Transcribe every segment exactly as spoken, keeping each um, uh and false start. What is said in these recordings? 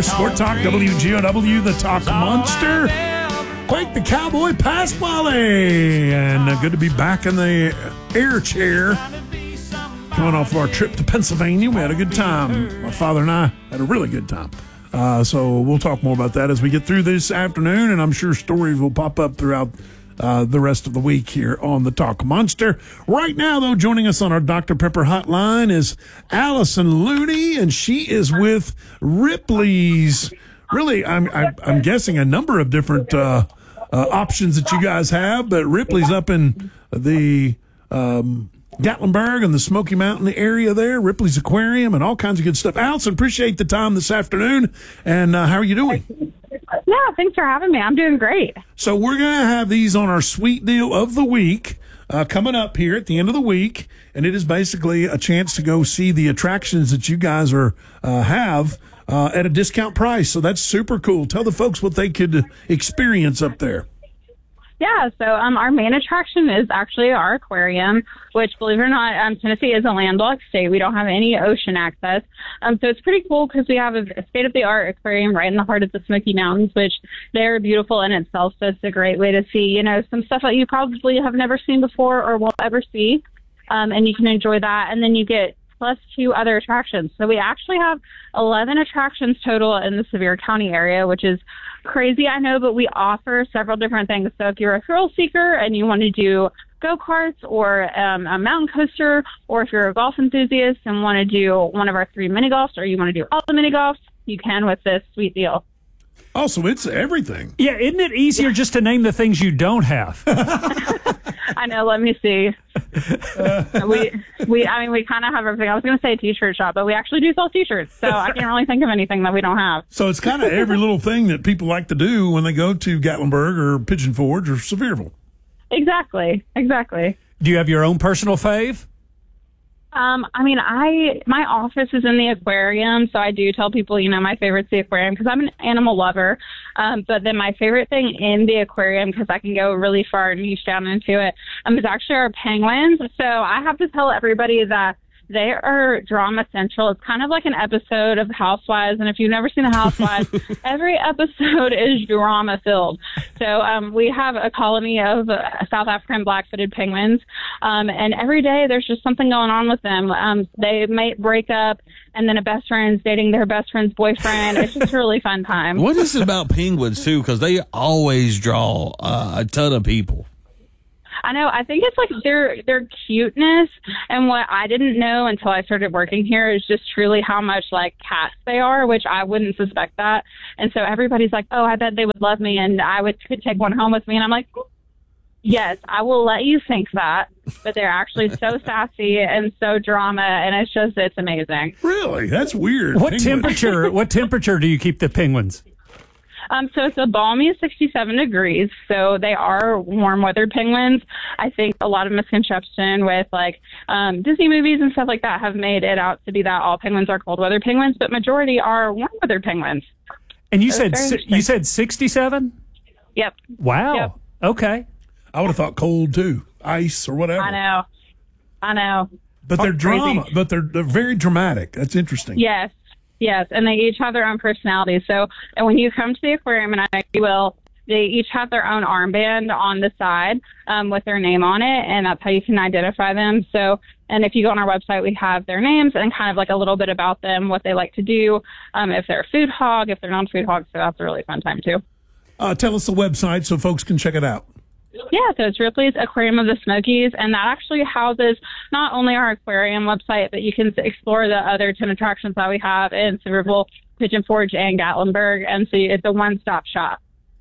here. Sport Talk, W G O W, the Talk Monster. Quake the Cowboy Pasquale. And uh, good to be back in the air chair. Coming off of our trip to Pennsylvania. We had a good time. My father and I had a really good time. Uh, so we'll talk more about that as we get through this afternoon, and I'm sure stories will pop up throughout uh, the rest of the week here on the Talk Monster. Right now, though, joining us on our Doctor Pepper hotline is Allison Looney, and she is with Ripley's. Really, I'm I'm, I'm guessing a number of different uh, uh, options that you guys have, but Ripley's up in the um, Gatlinburg and the Smoky Mountain area there, Ripley's Aquarium, and all kinds of good stuff. Allison, appreciate the time this afternoon, and uh, how are you doing? Yeah, thanks for having me. I'm doing great. So we're going to have these on our Sweet Deal of the Week uh, coming up here at the end of the week, and it is basically a chance to go see the attractions that you guys are uh, have uh, at a discount price. So that's super cool. Tell the folks what they could experience up there. Yeah, so um, our main attraction is actually our aquarium, which, believe it or not, um, Tennessee is a landlocked state. We don't have any ocean access. Um, so it's pretty cool because we have a state-of-the-art aquarium right in the heart of the Smoky Mountains, which they're beautiful in itself. So it's a great way to see, you know, some stuff that you probably have never seen before or won't ever see. Um, and you can enjoy that. And then you get plus two other attractions. So we actually have eleven attractions total in the Sevier County area, which is crazy, I know, but we offer several different things. So if you're a thrill seeker and you want to do go-karts or um, a mountain coaster, or if you're a golf enthusiast and want to do one of our three mini golfs, or you want to do all the mini golfs, you can with this sweet deal. Oh, so it's everything. Yeah, isn't it easier yeah. just to name the things you don't have? I know. Let me see. we, we, I mean, we kind of have everything. I was going to say t-shirt shop, but we actually do sell t-shirts, so I can't really think of anything that we don't have. So it's kind of every little thing that people like to do when they go to Gatlinburg or Pigeon Forge or Sevierville. Exactly. Exactly. Do you have your own personal fave? Um, I mean, I my office is in the aquarium, so I do tell people, you know, my favorite's the aquarium because I'm an animal lover. Um, but then my favorite thing in the aquarium, because I can go really far and niche down into it, um, is actually our penguins. So I have to tell everybody that they are drama central. It's kind of like an episode of Housewives, and if you've never seen The Housewives, every episode is drama filled. So um, we have a colony of uh, South African black-footed penguins, um, and every day there's just something going on with them. Um, they might break up, and then a best friend's dating their best friend's boyfriend. It's just a really fun time. What is it about penguins, too? Because they always draw uh, a ton of people. I know. I think it's like their their cuteness, and what I didn't know until I started working here is just truly how much like cats they are, which I wouldn't suspect that. And so everybody's like, "Oh, I bet they would love me, and I would could take one home with me." And I'm like, "Yes, I will let you think that." But they're actually so sassy and so drama, and it's just it's amazing. Really, that's weird. What Penguin. temperature? What temperature do you keep the penguins? Um, so it's a balmy sixty-seven degrees. So they are warm weather penguins. I think a lot of misconception with like um, Disney movies and stuff like that have made it out to be that all penguins are cold weather penguins, but majority are warm weather penguins. And you so said you said sixty-seven? Yep. Wow. Yep. Okay. I would have thought cold too, ice or whatever. I know. I know. But they're Crazy. drama. But they're they're very dramatic. That's interesting. Yes. Yes, and they each have their own personality. So, and when you come to the aquarium, and I know you will, they each have their own armband on the side um, with their name on it, and that's how you can identify them. So, and if you go on our website, we have their names and kind of like a little bit about them, what they like to do, um, if they're a food hog, if they're non-food hog. So that's a really fun time too. Uh, tell us the website so folks can check it out. Yeah, so it's Ripley's Aquarium of the Smokies, and that actually houses not only our aquarium website, but you can explore the other ten attractions that we have in Sevierville, Pigeon Forge, and Gatlinburg, and so it's a one-stop shop.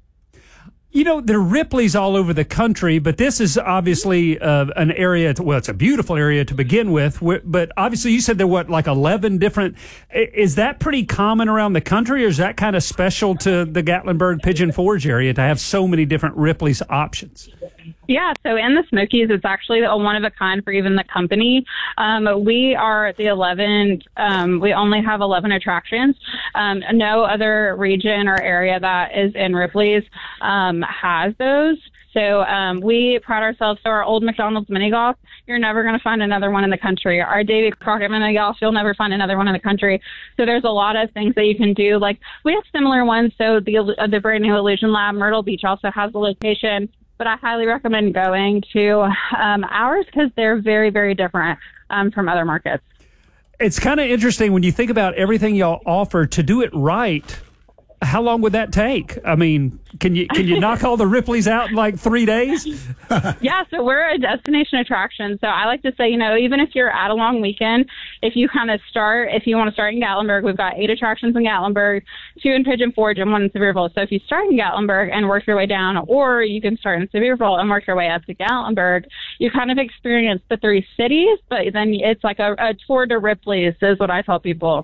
You know, there are Ripley's all over the country, but this is obviously uh, an area, to, well, it's a beautiful area to begin with, but obviously you said there were, what, like eleven different, is that pretty common around the country, or is that kind of special to the Gatlinburg Pigeon Forge area to have so many different Ripley's options? Yeah, so in the Smokies, it's actually a one of a kind for even the company. Um, we are the eleventh, um, we only have eleven attractions. Um, no other region or area that is in Ripley's um, has those. So um, we pride ourselves. So our old McDonald's mini golf, you're never going to find another one in the country. Our Davy Crockett mini golf, you'll never find another one in the country. So there's a lot of things that you can do. Like we have similar ones. So the uh, the brand new Illusion Lab, Myrtle Beach also has a location. But I highly recommend going to um, ours because they're very, very different um, from other markets. It's kind of interesting when you think about everything y'all offer to do it right. How long would that take? I mean, can you can you knock all the Ripleys out in like three days? Yeah, so we're a destination attraction. So I like to say, you know, even if you're at a long weekend, if you kind of start, if you want to start in Gatlinburg, we've got eight attractions in Gatlinburg, two in Pigeon Forge, and one in Sevierville. So if you start in Gatlinburg and work your way down, or you can start in Sevierville and work your way up to Gatlinburg, you kind of experience the three cities, but then it's like a, a tour to Ripley's is what I tell people.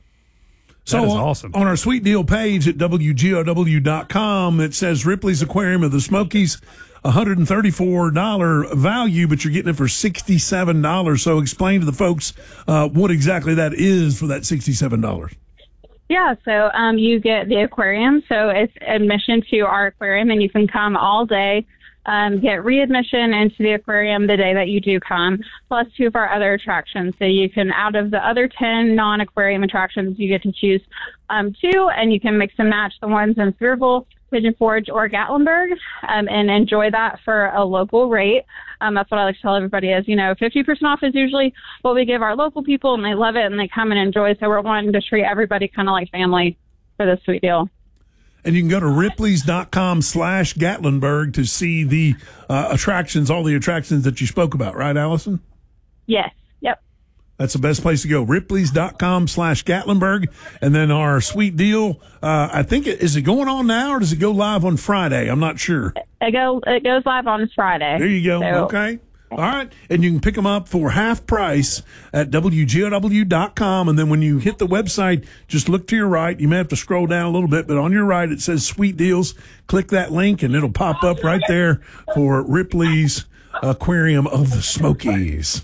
So that is on, awesome. On our sweet deal page at W G O W dot com, it says Ripley's Aquarium of the Smokies, one hundred thirty-four dollars value, but you're getting it for sixty-seven dollars. So explain to the folks uh, what exactly that is for that sixty-seven dollars. Yeah, so um, you get the aquarium. So it's admission to our aquarium, and you can come all day. Um, get readmission into the aquarium the day that you do come, plus two of our other attractions. So you can, out of the other ten non-aquarium attractions, you get to choose um, two, and you can mix and match the ones in Sevierville, Pigeon Forge, or Gatlinburg, um, and enjoy that for a local rate. Um, that's what I like to tell everybody is, you know, fifty percent off is usually what we give our local people, and they love it, and they come and enjoy. So we're wanting to treat everybody kind of like family for this sweet deal. And you can go to Ripley's.com slash Gatlinburg to see the uh, attractions, all the attractions that you spoke about, right, Allison? Yes. Yep. That's the best place to go. Ripley's.com slash Gatlinburg. And then our sweet deal, uh, I think, it, is it going on now or does it go live on Friday? I'm not sure. It, go, it goes live on Friday. There you go. So. Okay. All right. And you can pick them up for half price at W G O W dot com. And then when you hit the website, just look to your right. You may have to scroll down a little bit, but on your right, it says Sweet Deals. Click that link and it'll pop up right there for Ripley's Aquarium of the Smokies.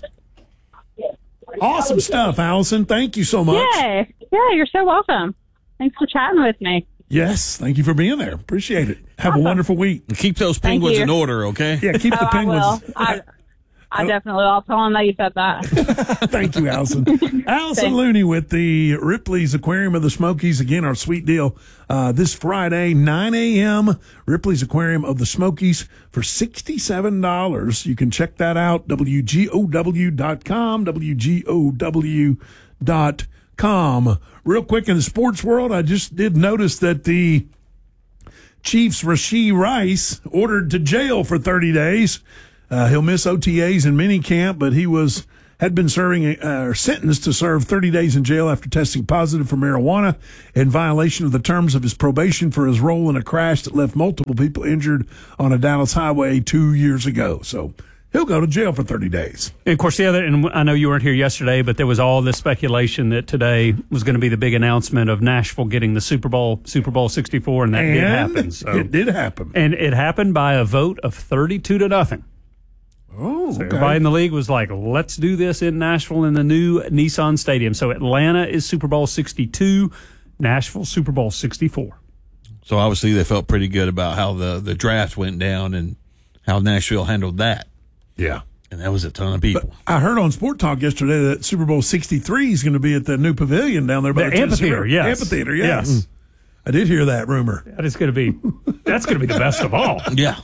Awesome stuff, Allison. Thank you so much. Yeah. Yeah, you're so welcome. Thanks for chatting with me. Yes. Thank you for being there. Appreciate it. Have a wonderful week. Keep those penguins in order, okay? Yeah, keep the oh, penguins. I will. I, I definitely will. I'll tell them that you said that. Thank you, Allison. Allison Looney with the Ripley's Aquarium of the Smokies. Again, our sweet deal uh, this Friday, nine a.m., Ripley's Aquarium of the Smokies for sixty-seven dollars. You can check that out, W G O W dot com, W G O W dot com. Real quick in the sports world, I just did notice that the Chiefs' Rashee Rice ordered to jail for thirty days. Uh, he'll miss O T As and minicamp, but he was had been serving a, uh, sentenced to serve thirty days in jail after testing positive for marijuana in violation of the terms of his probation for his role in a crash that left multiple people injured on a Dallas highway two years ago. So he'll go to jail for thirty days. And of course, the other, and I know you weren't here yesterday, but there was all this speculation that today was going to be the big announcement of Nashville getting the Super Bowl, Super Bowl sixty-four, and that and did happen. So. It did happen. And it happened by a vote of thirty-two to nothing. Oh, okay. So everybody in the league was like, let's do this in Nashville in the new Nissan Stadium. So Atlanta is Super Bowl sixty-two, Nashville Super Bowl sixty-four. So obviously they felt pretty good about how the, the draft went down and how Nashville handled that. Yeah. And that was a ton of people. But I heard on Sport Talk yesterday that Super Bowl sixty-three is going to be at the new pavilion down there by The the amphitheater, yes. Amphitheater, yes. Yes. I did hear that rumor. That is going to be, that's going to be the best of all. Yeah.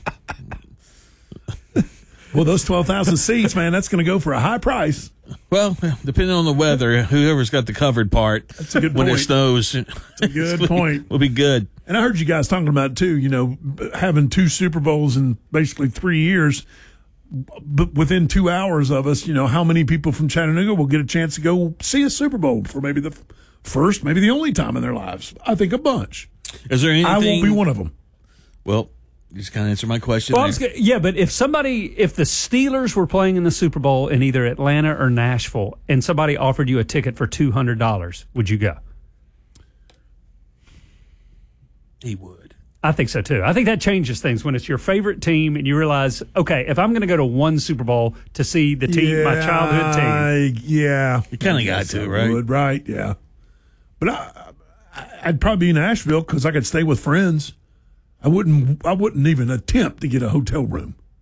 Well, those twelve thousand seats, man, that's going to go for a high price. Well, depending on the weather, whoever's got the covered part That's a good when point. it snows, That's a good point. will be good. And I heard you guys talking about, too, you know, having two Super Bowls in basically three years. But within two hours of us, you know, how many people from Chattanooga will get a chance to go see a Super Bowl for maybe the first, maybe the only time in their lives? I think a bunch. Is there anything? I won't be one of them. Well, you just kind of answer my question. Well, I was gonna, yeah, but if somebody, if the Steelers were playing in the Super Bowl in either Atlanta or Nashville, and somebody offered you a ticket for two hundred dollars, would you go? He would. I think so too. I think that changes things when it's your favorite team and you realize, okay, if I'm going to go to one Super Bowl to see the team, yeah, my childhood team, I, yeah, You kind of got Yes, I to, right? would, right? Yeah, but I, I'd probably be in Nashville because I could stay with friends. I wouldn't. I wouldn't even attempt to get a hotel room.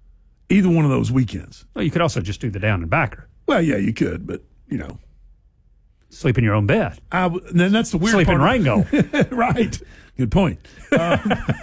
either one of those weekends. Well, you could also just do the down and backer. Well, yeah, you could, but you know, sleep in your own bed. I w- then that's the weird sleep part. in Rango. Right. Good point. Uh,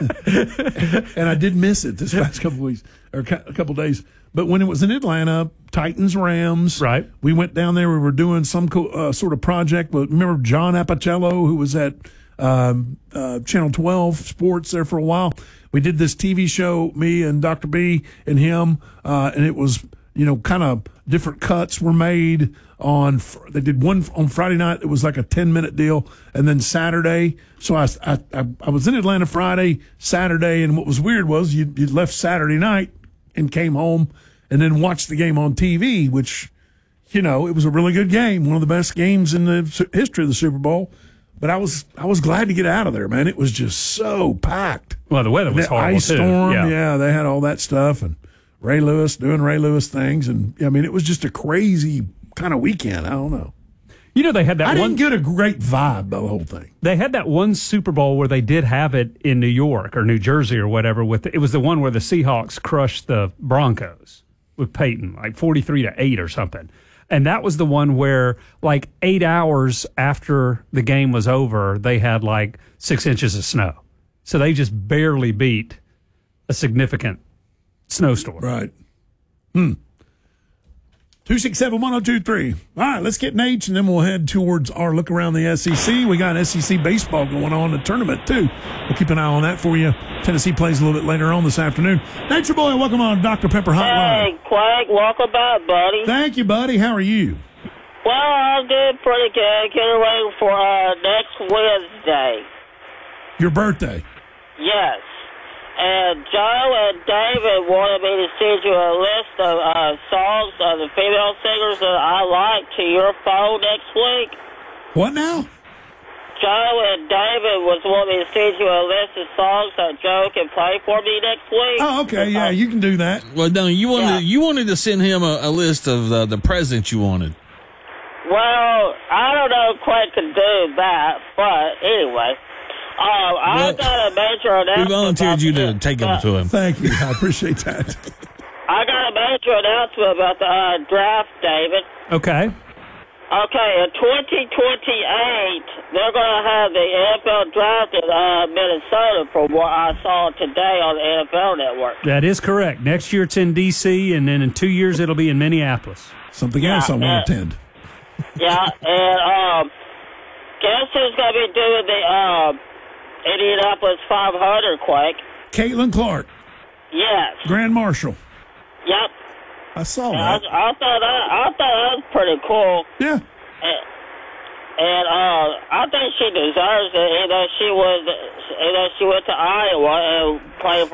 and I did miss it this past couple of weeks or a couple of days. But when it was in Atlanta, Titans, Rams, right? We went down there. We were doing some co- uh, sort of project. But remember John Apicello, who was at um, uh, Channel twelve Sports there for a while. We did this T V show, me and Doctor B and him, uh, and it was, you know, kind of different cuts were made on. They did one on Friday night. It was like a ten minute deal, and then Saturday. So I, I, I was in Atlanta Friday, Saturday, and what was weird was you you left Saturday night and came home and then watched the game on T V, which, you know, it was a really good game, one of the best games in the history of the Super Bowl. But I was I was glad to get out of there, man. It was just so packed. Well, the weather was the horrible ice too. storm, yeah. yeah, they had all that stuff, and Ray Lewis doing Ray Lewis things, and I mean, it was just a crazy kind of weekend. I don't know. You know, they had that I one. didn't get a great vibe by the whole thing. They had that one Super Bowl where they did have it in New York or New Jersey or whatever. With the, it was the one where the Seahawks crushed the Broncos with Peyton, like forty-three to eight or something. And that was the one where, like, eight hours after the game was over, they had like six inches of snow. So they just barely beat a significant snowstorm. Right. Hmm. two six seven, one oh two three. All right, let's get Nate, and then we'll head towards our look around the S E C. We got S E C baseball going on, the tournament, too. We'll keep an eye on that for you. Tennessee plays a little bit later on this afternoon. Nature Boy, welcome on Doctor Pepper Hotline. Hey, Quag, welcome back, buddy. Thank you, buddy. How are you? Well, I'm doing pretty good. Getting ready for uh, next Wednesday. Your birthday. Yes. And Joe and David wanted me to send you a list of uh, songs of the female singers that I like to your phone next week. What now? Joe and David was wanting me to send you a list of songs that Joe can play for me next week. Oh, okay. Yeah, you can do that. Well, no, you wanted Yeah. you wanted to send him a, a list of uh, the presidents you wanted. Well, I don't know if Quag can do that, but anyway. Uh, I Well, got a major announcement. We volunteered about you the- to take them uh, to him. Thank you. I appreciate that. I got a major announcement about the uh, draft, David. Okay. Okay, in twenty twenty-eight, they're going to have the N F L draft in uh, Minnesota from what I saw today on the N F L Network. That is correct. Next year it's in D C, and then in two years it'll be in Minneapolis. Something Yeah, else I want uh, to attend. Yeah, and um, guess who's going to be doing the um, Indianapolis five hundred, Quake? Caitlin Clark, Yes. Grand Marshal. Yep. I saw And I, that. I thought that I thought that was pretty cool. Yeah. And, and uh, I think she deserves it. You know, she was, you know, she went to Iowa and played for